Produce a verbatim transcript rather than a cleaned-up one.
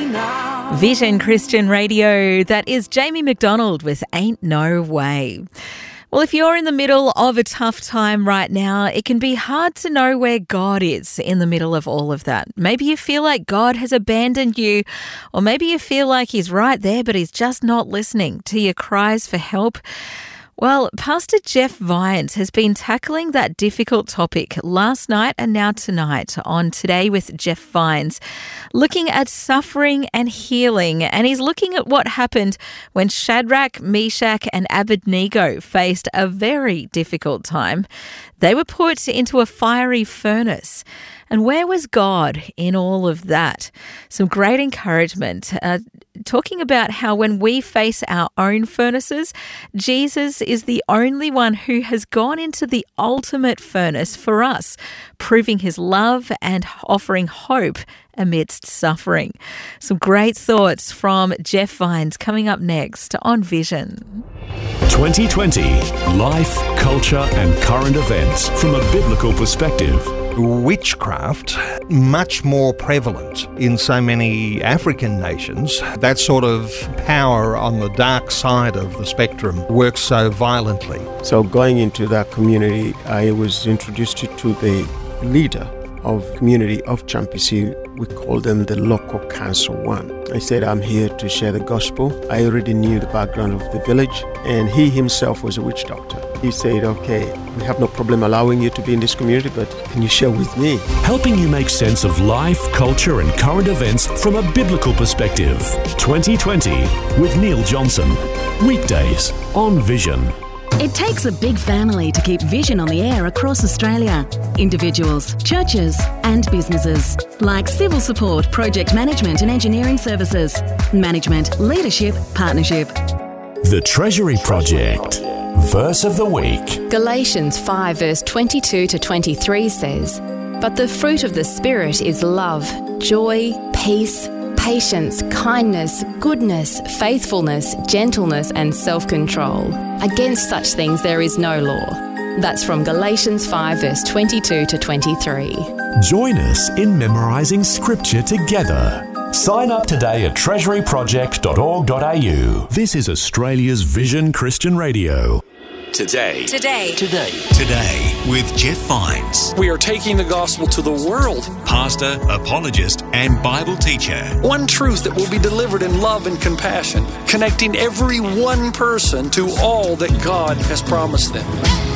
now. Vision Christian Radio, that is Jamie McDonald with Ain't No Way. Well, if you're in the middle of a tough time right now, it can be hard to know where God is in the middle of all of that. Maybe you feel like God has abandoned you, or maybe you feel like he's right there, but he's just not listening to your cries for help. Well, Pastor Jeff Vines has been tackling that difficult topic last night and now tonight on Today with Jeff Vines, looking at suffering and healing. And he's looking at what happened when Shadrach, Meshach and Abednego faced a very difficult time. They were put into a fiery furnace. And where was God in all of that? Some great encouragement. Uh, talking about how when we face our own furnaces, Jesus is the only one who has gone into the ultimate furnace for us, proving his love and offering hope amidst suffering. Some great thoughts from Jeff Vines coming up next on Vision. twenty twenty, life, culture and current events from a biblical perspective. Witchcraft, much more prevalent in so many African nations. That sort of power on the dark side of the spectrum works so violently. So going into that community, I was introduced to the leader of community of Champisi. We call them the local council one. I said, I'm here to share the gospel. I already knew the background of the village, and he himself was a witch doctor. He said, okay, we have no problem allowing you to be in this community, but can you share with me? Helping you make sense of life, culture and current events from a biblical perspective. twenty twenty with Neil Johnson. Weekdays on Vision. It takes a big family to keep Vision on the air across Australia. Individuals, churches and businesses. Like civil support, project management and engineering services. Management, leadership, partnership. The Treasury Project. Verse of the week. Galatians five verse twenty-two to twenty-three says, "But the fruit of the Spirit is love, joy, peace, patience, kindness, goodness, faithfulness, gentleness and self-control. Against such things there is no law." That's from Galatians five verse twenty-two to twenty-three. Join us in memorising scripture together. Sign up today at treasury project dot org dot a u. This is Australia's Vision Christian Radio. Today. Today. Today. Today with Jeff Vines. We are taking the gospel to the world. Pastor, apologist and Bible teacher. One truth that will be delivered in love and compassion, connecting every one person to all that God has promised them.